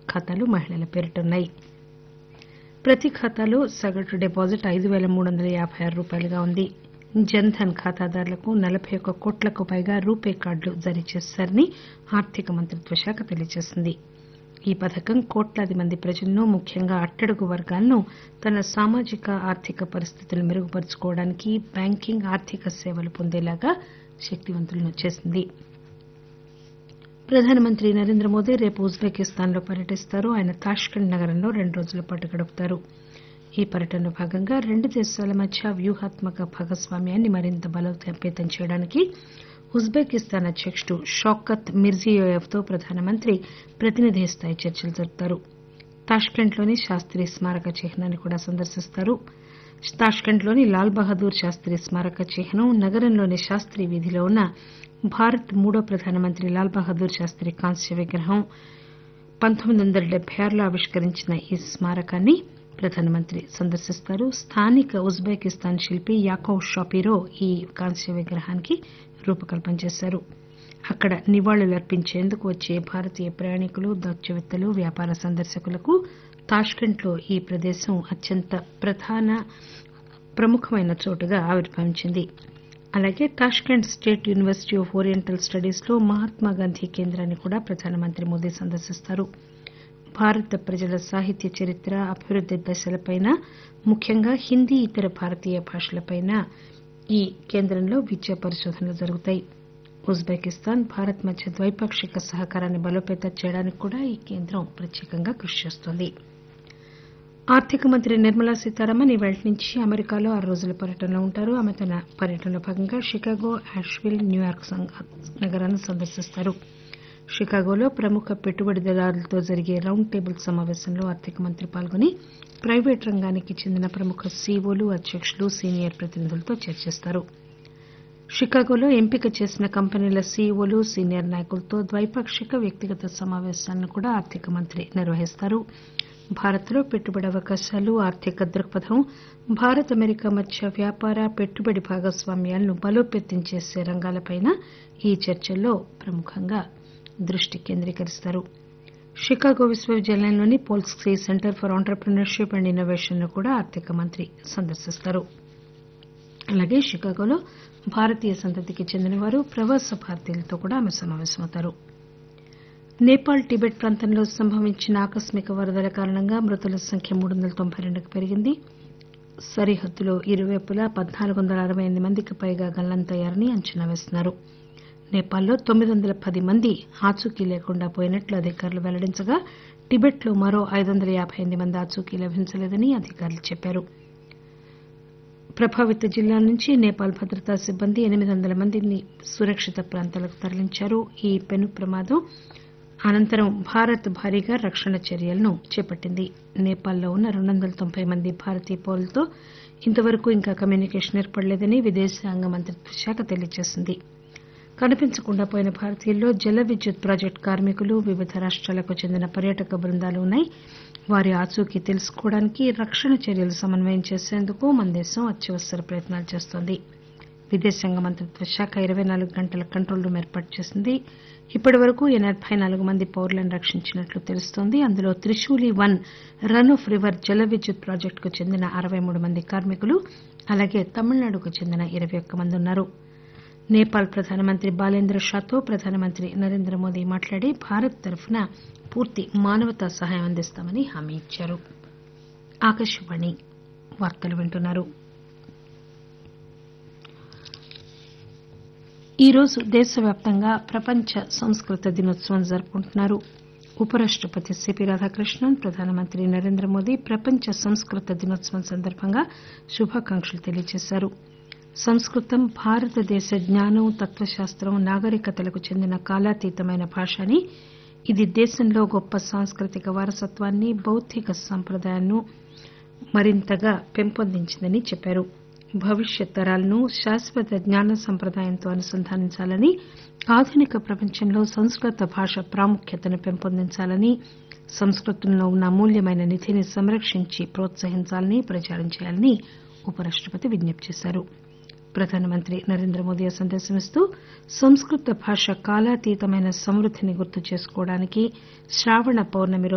ఖాతాలు మహిళల పేరిట ప్రతి ఖాతాలో సగటు డిపాజిట్ 5,356 రూపాయలుగా ఉంది. జన్ధన్ ఖాతాదారులకు 41 కోట్లకు పైగా రూపే కార్డులు జారీ చేశారని ఆర్థిక మంత్రిత్వ శాఖ తెలియజేసింది. ఈ పథకం కోట్లాది మంది ప్రజలను, ముఖ్యంగా అట్టడుగు వర్గాలను తన సామాజిక ఆర్థిక పరిస్థితులు మెరుగుపరుచుకోవడానికి బ్యాంకింగ్, ఆర్థిక సేవలు పొందేలాగా శక్తివంతులను చేసింది. ప్రధానమంత్రి నరేంద్ర మోదీ రేపు ఉజ్బెకిస్తాన్ లో పర్యటిస్తారు. ఆయన తాష్కెంట్ నగరంలో 2 రోజుల పాటు గడుపుతారు. ఈ పర్యటనలో భాగంగా రెండు దేశాల మధ్య వ్యూహాత్మక భాగస్వామ్యాన్ని మరింత బలోపేతం చేయడానికి ఉజ్బెకిస్తాన్ అధ్యకుడు షౌకత్ మిర్జియోయేవ్ తో ప్రధానమంత్రి ప్రతినిధి స్థాయి చర్చలు జరుపుతారు. తాష్కెంట్లోని శాస్త్రి స్మారక చిహ్నాన్ని కూడా సందర్శిస్తారు. తాష్కెంట్లోని లాల్ బహదూర్ శాస్త్రి స్మారక చిహ్నం, నగరంలోని శాస్త్రి వీధిలో ఉన్న భారత్ మూడో ప్రధానమంత్రి లాల్ బహదూర్ శాస్త్రి కాంస్య విగ్రహం, 1976లో ఆవిష్కరించిన ఈ స్మారకాన్ని ప్రధానమంత్రి సందర్శిస్తారు. స్థానిక ఉజ్బెకిస్తాన్ శిల్పి యాకోవ్ షాపిరో ఈ కాంస్య విగ్రహానికి రూపకల్పన చేశారు. అక్కడ నివాళులర్పించేందుకు వచ్చే భారతీయ ప్రయాణికులు, దౌత్యవేత్తలు, వ్యాపార సందర్శకులకు తాష్కెంట్లో ఈ ప్రదేశం అత్యంత ప్రముఖమైన చోటుగా ఆవిర్భవించింది. అలాగే Tashkent state university of oriental studies లో మహాత్మాగాంధీ కేంద్రాన్ని కూడా ప్రధానమంత్రి మోదీ సందర్శిస్తారు. భారత ప్రజల సాహిత్య చరిత్ర, అభివృద్ది దశలపైన, ముఖ్యంగా హిందీ, ఇతర భారతీయ భాషలపైన ఈ కేంద్రంలో విద్యా పరిశోధనలు జరుగుతాయి. ఉజ్బెకిస్తాన్, భారత్ మధ్య ద్వైపాక్షిక సహకారాన్ని బలోపేతం చేయడానికి కూడా ఈ కేంద్రం ప్రత్యేకంగా కృషి చేస్తోంది. ఆర్థిక మంత్రి నిర్మలా సీతారామన్ ఇవాళ్టి నుంచి అమెరికాలో 6 రోజుల పర్యటనలో ఉంటారు. ఆమె తన పర్యటనలో భాగంగా షికాగో, యాష్విల్, న్యూయార్క్ నగరాలను సందర్శిస్తారు. షికాగోలో ప్రముఖ పెట్టుబడిదారులతో జరిగే రౌండ్ టేబుల్ సమావేశంలో ఆర్థిక మంత్రి పాల్గొని ప్రైవేటు రంగానికి చెందిన ప్రముఖ సీఈవోలు, అధ్యకులు, సీనియర్ ప్రతినిధులతో చర్చిస్తారు. షికాగోలో ఎంపిక చేసిన కంపెనీల సీఈవోలు, సీనియర్ నాయకులతో ద్వైపాక్షిక, వ్యక్తిగత సమావేశాలను కూడా ఆర్థిక మంత్రి నిర్వహిస్తారు. భారత్లో పెట్టుబడి అవకాశాలు, ఆర్థిక దృక్పథం, భారత్ అమెరికా మధ్య వ్యాపార, పెట్టుబడి భాగస్వామ్యాలను బలోపేతం చేసే రంగాలపైన ఈ చర్చల్లో ప్రముఖంగా దృష్టి కేంద్రీకరిస్తారు. Chicago విశ్వవిద్యాలయంలోని Polsky centre for entrepreneurship and innovation ను కూడా ఆర్థిక మంత్రి సందర్శిస్తారు. అలాగే షికాగోలో భారతీయ సంతతికి చెందిన వారు, ప్రవాస భారతీయులతో కూడా ఆమె సమావేశమవుతారు. నేపాల్, టిబెట్ ప్రాంతంలో సంభవించిన ఆకస్మిక వరదల కారణంగా మృతుల సంఖ్య 392కు పెరిగింది. సరిహద్దులో ఇరువైపులా 1,468 మందికి పైగా గల్లంతయ్యారని అంచనా వేస్తున్నారు. నేపాల్లో 910 మంది ఆచూకీ లేకుండా పోయినట్లు అధికారులు వెల్లడించగా, టిబెట్లో మరో 558 మంది ఆచూకీ లభించలేదని అధికారులు చెప్పారు. ప్రభావిత జిల్లాల నుంచి నేపాల్ భద్రతా సిబ్బంది 800 మందిని సురక్షిత ప్రాంతాలకు తరలించారు. ఈ పెను ప్రమాదం అనంతరం భారత్ భారీగా రక్షణ చర్యలను చేపట్టింది. నేపాల్లో ఉన్న 290 మంది భారతీయ పౌరులతో ఇంతవరకు ఇంకా కమ్యూనికేషన్ ఏర్పడలేదని విదేశాంగ మంత్రిత్వ శాఖ తెలియజేసింది. కనిపించకుండా పోయిన భారతీయుల్లో జల విద్యుత్ ప్రాజెక్టు కార్మికులు, వివిధ రాష్టాలకు చెందిన పర్యాటక బృందాలు ఉన్నాయి. వారి ఆచూకీ తెలుసుకోవడానికి, రక్షణ చర్యలు సమన్వయం చేసేందుకు మన దేశం అత్యవసర ప్రయత్నాలు చేస్తోంది. విదేశాంగ మంత్రిత్వ శాఖ 24 గంటల కంట్రోల్ రూమ్ ఏర్పాటు చేసింది. ఇప్పటి వరకు 84 మంది పౌరులను రక్షించినట్లు తెలుస్తోంది. అందులో త్రిశూలి-1 రన్ ఆఫ్ రివర్ జల విద్యుత్ ప్రాజెక్టుకు చెందిన 63 మంది కార్మికులు, అలాగే తమిళనాడుకు చెందిన 21 మంది ఉన్నారు. నేపాల్ ప్రధానమంత్రి బాలేంద్ర షాతో ప్రధానమంత్రి నరేంద్ర మోదీ మాట్లాడి భారత్ తరఫున పూర్తి మానవతా సహాయం అందిస్తామని హామీ ఇచ్చారు. ఆకాశవాణి వార్తలు వింటున్నారు. ఈరోజు దేశవ్యాప్తంగా ప్రపంచ సంస్కృత దినోత్సవం జరుపుకుంటున్నారు. ఉపరాష్టపతి సిపి రాధాకృష్ణన్, ప్రధానమంత్రి నరేంద్ర మోదీ ప్రపంచ సంస్కృత దినోత్సవం సందర్భంగా శుభాకాంక్షలు తెలియజేశారు. సంస్కృతం భారతదేశ జ్ఞానం, తత్వశాస్త్రం, నాగరికతలకు చెందిన కాలాతీతమైన భాష అని, ఇది దేశంలో గొప్ప సాంస్కృతిక వారసత్వాన్ని, బౌద్దిక సంప్రదాయాలను మరింతగా పెంపొందించిందని చెప్పారు. భవిష్యత్ తరాలను శాశ్వత జ్ఞాన సంప్రదాయంతో అనుసంధానించాలని, ఆధునిక ప్రపంచంలో సంస్కృత భాష ప్రాముఖ్యతను పెంపొందించాలని, సంస్కృతంలో ఉన్న అమూల్యమైన నిధిని సంరక్షించి ప్రోత్సహించాలని, ప్రచారం చేయాలని ఉపరాష్టపతి విజ్ఞప్తి చేశారు. ప్రధానమంత్రి నరేంద్ర మోదీ సందేశమిస్తూ సంస్కృత భాష కాలాతీతమైన సమృద్దిని గుర్తు చేసుకోవడానికి శ్రావణ పౌర్ణమి